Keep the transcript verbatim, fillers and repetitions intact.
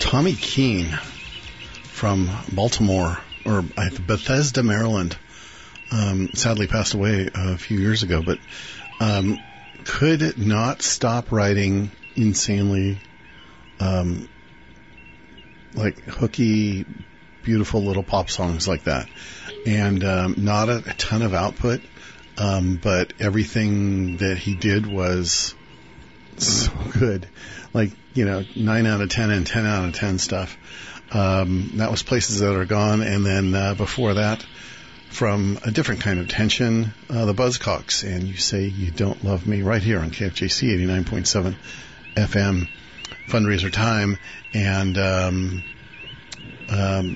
Tommy Keene from Baltimore, or Bethesda, Maryland, um, sadly passed away a few years ago, but um, could not stop writing insanely um, like hooky, beautiful little pop songs like that. And um, not a, a ton of output, um, but everything that he did was so good. Like, you know, nine out of ten and ten out of ten stuff. Um, that was Places That Are Gone. And then uh, before that, from a different kind of tension, uh, the Buzzcocks, and You Say You Don't Love Me, right here on K F J C eighty-nine point seven F M. Fundraiser time. And um, um,